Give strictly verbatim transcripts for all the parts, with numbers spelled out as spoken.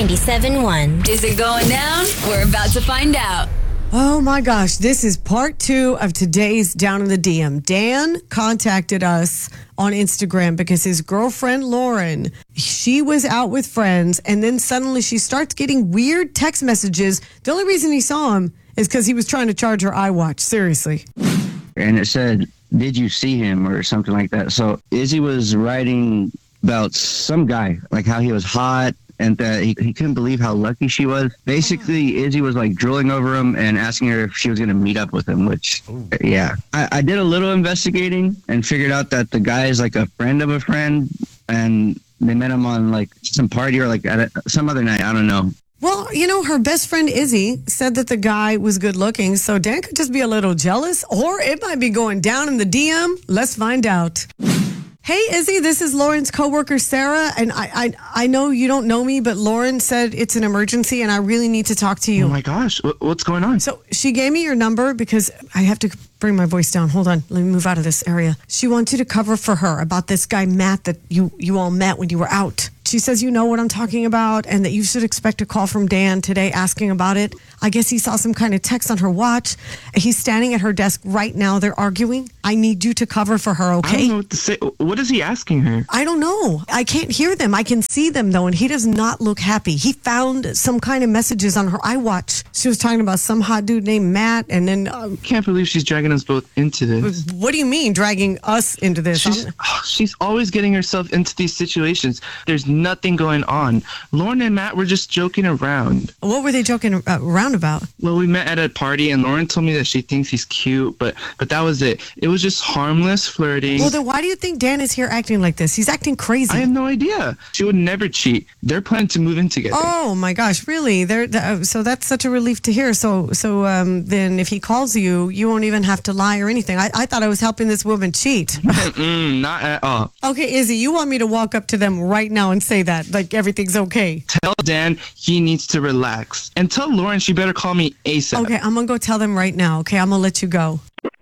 ninety-seven one. Is it going down? We're about to find out. Oh my gosh, this is part two of today's Down in the D M. Dan contacted us on Instagram because his girlfriend Lauren, she was out with friends and then suddenly she starts getting weird text messages. The only reason he saw him is because he was trying to charge her iWatch. Seriously. And it said, "Did you see him?" or something like that. So Izzy was writing about some guy, like how he was hot, and that he, he couldn't believe how lucky she was. Basically, Izzy was like drooling over him and asking her if she was going to meet up with him, which, Ooh. yeah. I, I did a little investigating and figured out that the guy is like a friend of a friend, and they met him on like some party or like at a, some other night. I don't know. Well, you know, her best friend Izzy said that the guy was good looking, so Dan could just be a little jealous, or it might be going down in the D M. Let's find out. Hey, Izzy, this is Lauren's coworker, Sarah, and I, I I know you don't know me, but Lauren said it's an emergency, and I really need to talk to you. Oh, my gosh. What's going on? So she gave me your number because I have to bring my voice down. Hold on. Let me move out of this area. She wants you to cover for her about this guy, Matt, that you, you all met when you were out. She says you know what I'm talking about and that you should expect a call from Dan today asking about it. I guess he saw some kind of text on her watch. He's standing at her desk right now. They're arguing. I need you to cover for her, okay? I don't know what to say. What is he asking her? I don't know. I can't hear them. I can see them, though, and he does not look happy. He found some kind of messages on her iWatch. She was talking about some hot dude named Matt, and then... Um, I can't believe she's dragging us both into this. What do you mean, dragging us into this? She's, oh, she's always getting herself into these situations. There's nothing going on. Lauren and Matt were just joking around. What were they joking around about? Well, we met at a party, and Lauren told me that she thinks he's cute, but but that was it. It was just harmless flirting. Well, then why do you think Dan is here acting like this? He's acting crazy. I have no idea. She would never cheat. They're planning to move in together. Oh my gosh, really? They're, uh, so that's such a relief to hear. So so um, then if he calls you, you won't even have to lie or anything. I, I thought I was helping this woman cheat. Mm, not at all. Okay, Izzy, you want me to walk up to them right now and say that, like everything's okay? Tell Dan he needs to relax. And tell Lauren she better call me ASAP. Okay, I'm going to go tell them right now. Okay, I'm going to let you go.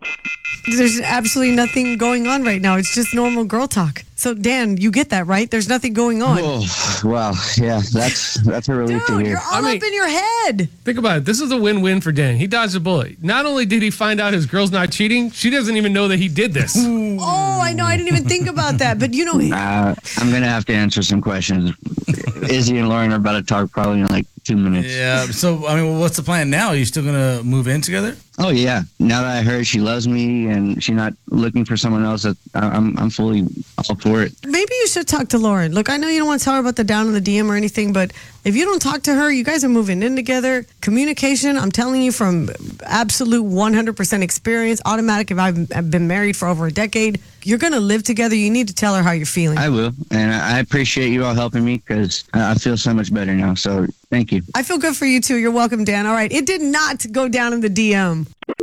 There's absolutely nothing going on right now. It's just normal girl talk. So, Dan, you get that, right? There's nothing going on. Oh, wow. Yeah, that's that's a relief Dude, to hear. you're all I mean, up in your head. Think about it. This is a win-win for Dan. He dodged a bullet. Not only did he find out his girl's not cheating, she doesn't even know that he did this. Oh, I know. I didn't even think about that. But, you know... Uh, I'm going to have to answer some questions. Izzy and Lauren are about to talk probably in like two minutes. Yeah. So, I mean, what's the plan now? Are you still going to move in together? Oh, yeah. Now that I heard she loves me and she's not looking for someone else, I'm I'm fully all for it. Maybe you should talk to Lauren. Look, I know you don't want to tell her about the down in the D M or anything, but if you don't talk to her, you guys are moving in together. Communication, I'm telling you from absolute one hundred percent experience, automatic. If I've, I've been married for over a decade, you're going to live together. You need to tell her how you're feeling. I will. And I appreciate you all helping me because I feel so much better now. So thank you. I feel good for you, too. You're welcome, Dan. All right. It did not go down in the D M.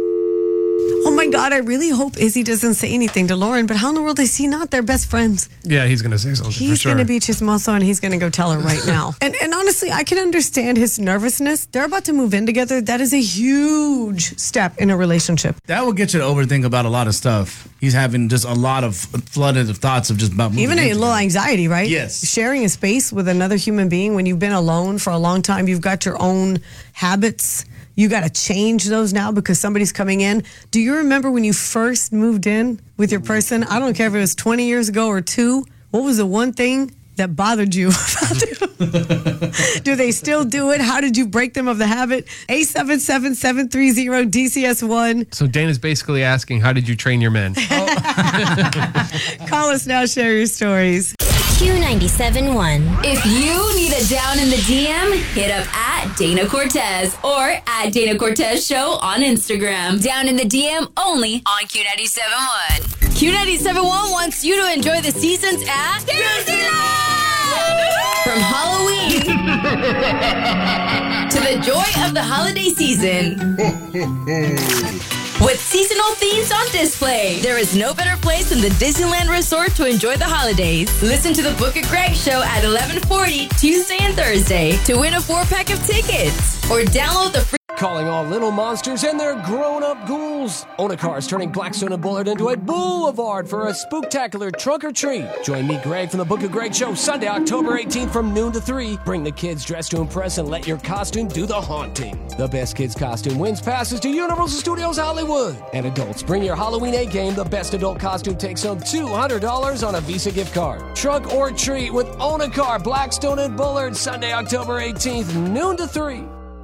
Oh, my God. I really hope Izzy doesn't say anything to Lauren, but how in the world is he not? They're best friends. Yeah, he's going to say something He's for sure. going to be chismoso, and he's going to go tell her right now. and, and honestly, I can understand his nervousness. They're about to move in together. That is a huge step in a relationship. That will get you to overthink about a lot of stuff. He's having just a lot of flooded thoughts of just about moving Even a in little together. anxiety, right? Yes. Sharing a space with another human being when you've been alone for a long time, you've got your own habits. You got to change those now because somebody's coming in. Do you remember when you first moved in with your person? I don't care if it was twenty years ago or two. What was the one thing that bothered you about them? Do they still do it? How did you break them of the habit? eight seven seven, seven three zero, D C S one. So Dana's basically asking, how did you train your men? Call us now, share your stories. Q ninety-seven one. If you need a down in the D M, hit up at Dana Cortez or at Dana Cortez Show on Instagram. Down in the D M only on Q ninety-seven one. Q ninety-seven one wants you to enjoy the seasons at Disneyland! From Halloween to the joy of the holiday season. With seasonal themes on display, there is no better place than the Disneyland Resort to enjoy the holidays. Listen to the Book It Greg Show at eleven forty Tuesday and Thursday to win a four-pack of tickets. Or download the free Calling all little monsters and their grown-up ghouls. Onacar is turning Blackstone and Bullard into a boulevard for a spooktacular trunk or treat. Join me, Greg, from the Book of Greg Show, Sunday, October eighteenth from noon to three. Bring the kids dressed to impress and let your costume do the haunting. The best kids costume wins passes to Universal Studios Hollywood. And adults, bring your Halloween A-game. The best adult costume takes home two hundred dollars on a Visa gift card. Trunk or treat with Onacar, Blackstone and Bullard, Sunday, October eighteenth, noon to three.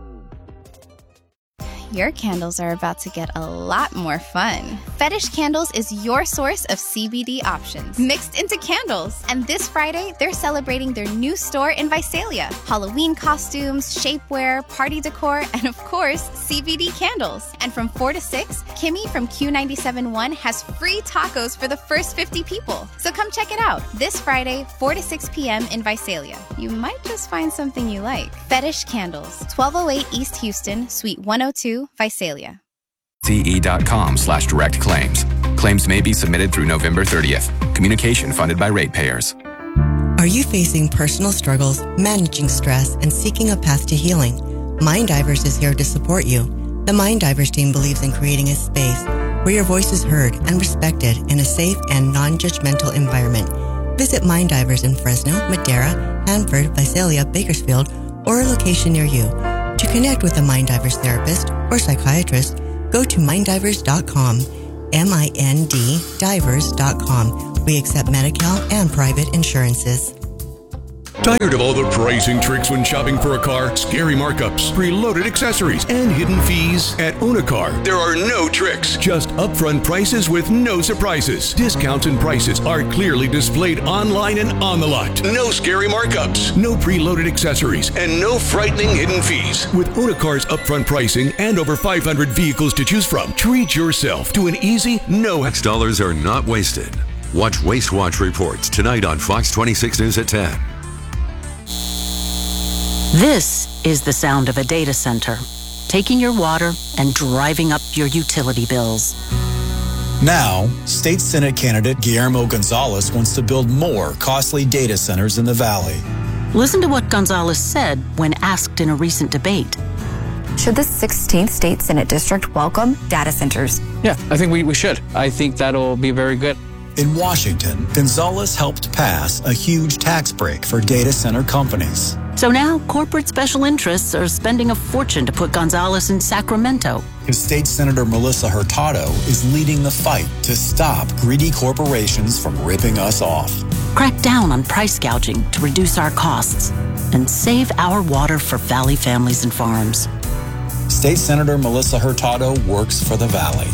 Your candles are about to get a lot more fun. Fetish Candles is your source of C B D options mixed into candles. And this Friday, they're celebrating their new store in Visalia. Halloween costumes, shapewear, party decor, and of course, C B D candles. And from four to six, Kimmy from Q ninety-seven point one has free tacos for the first fifty people. So come check it out this Friday, four to six p.m. in Visalia. You might just find something you like. Fetish Candles, twelve oh eight East Houston, Suite one oh two, Visalia. C E dot com slash direct claims. Claims may be submitted through November thirtieth. Communication funded by ratepayers. Are you facing personal struggles, managing stress, and seeking a path to healing? Mind Divers is here to support you. The Mind Divers team believes in creating a space where your voice is heard and respected in a safe and non-judgmental environment. Visit Mind Divers in Fresno, Madera, Hanford, Visalia, Bakersfield, or a location near you. To connect with a Mind Divers therapist or psychiatrist, go to mind divers dot com, M I N D divers dot com. We accept Medi-Cal and private insurances. Tired of all the pricing tricks when shopping for a car? Scary markups, preloaded accessories, and hidden fees? At Onacar, there are no tricks, just upfront prices with no surprises. Discounts and prices are clearly displayed online and on the lot. No scary markups, no preloaded accessories, and no frightening hidden fees. With Onacar's upfront pricing and over five hundred vehicles to choose from, treat yourself to an easy, no Tax dollars are not wasted. Watch Waste Watch reports tonight on Fox twenty-six News at ten. This is the sound of a data center, taking your water and driving up your utility bills. Now, State Senate candidate Guillermo Gonzalez wants to build more costly data centers in the Valley. Listen to what Gonzalez said when asked in a recent debate. Should the sixteenth State Senate District welcome data centers? Yeah, I think we, we should. I think that'll be very good. In Washington, Gonzalez helped pass a huge tax break for data center companies. So now, corporate special interests are spending a fortune to put Gonzalez in Sacramento. His state senator Melissa Hurtado is leading the fight to stop greedy corporations from ripping us off. Crack down on price gouging to reduce our costs and save our water for Valley families and farms. State Senator Melissa Hurtado works for the Valley.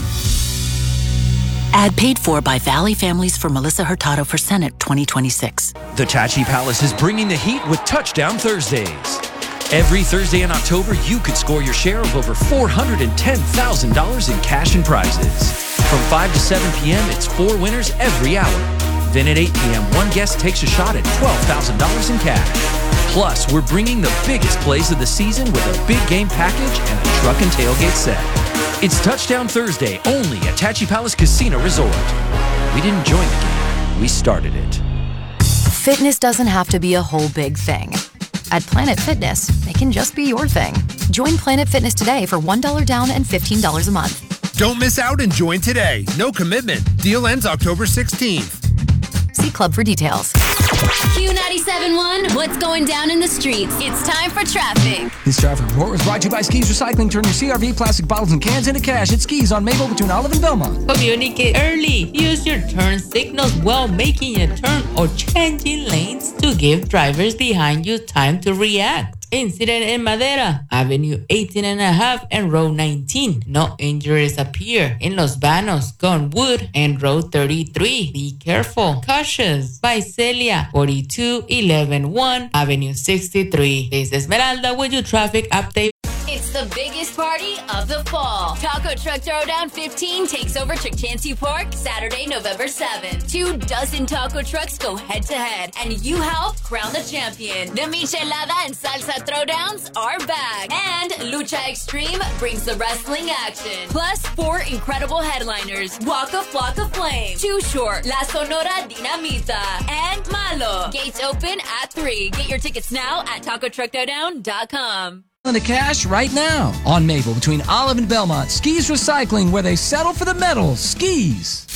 Ad paid for by Valley Families for Melissa Hurtado for Senate twenty twenty-six. The Tachi Palace is bringing the heat with Touchdown Thursdays. Every Thursday in October, you could score your share of over four hundred ten thousand dollars in cash and prizes. From five to seven p.m., it's four winners every hour. Then at eight p.m., one guest takes a shot at twelve thousand dollars in cash. Plus, we're bringing the biggest plays of the season with a big game package and a truck and tailgate set. It's Touchdown Thursday only at Tachi Palace Casino Resort. We didn't join the game, we started it. Fitness doesn't have to be a whole big thing. At Planet Fitness, it can just be your thing. Join Planet Fitness today for one dollar down and fifteen dollars a month. Don't miss out and join today. No commitment. Deal ends October sixteenth. See Club for details. Q ninety-seven point one, what's going down in the streets? It's time for traffic. This traffic report was brought to you by Skis Recycling. Turn your C R V plastic bottles and cans into cash at Skis on Maple between Olive and Belmont. Communicate early. Use your turn signals while making a turn or changing lanes to give drivers behind you time to react. Incident in Madera, Avenue eighteen and a half and Road nineteen. No injuries appear in Los Banos, Gunwood, and Road thirty-three. Be careful. Cautious. Visalia, forty-two eleven one, Avenue sixty-three. This is Esmeralda with your traffic update. It's the biggest party of the fall. Taco Truck Throwdown fifteen takes over Chukchansi Park Saturday, November seventh. Two dozen taco trucks go head to head, and you help crown the champion. The Michelada and Salsa Throwdowns are back, and Lucha Extreme brings the wrestling action. Plus, four incredible headliners: Waka Flocka Flame, Too Short, La Sonora Dinamita, and Malo. Gates open at three. Get your tickets now at taco truck throwdown dot com. the cash right now. On Maple, between Olive and Belmont, Skis Recycling, where they settle for the metal. Skis.